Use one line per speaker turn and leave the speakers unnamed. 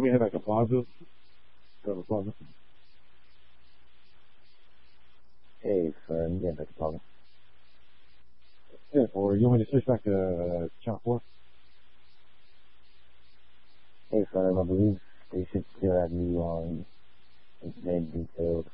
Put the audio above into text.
we have like a plaza? Plaza?
Hey, friend, yeah, back to plaza.
Yeah, or you want me to switch back to channel 4?
Hey, friend, I believe they should still have you on instead detailed.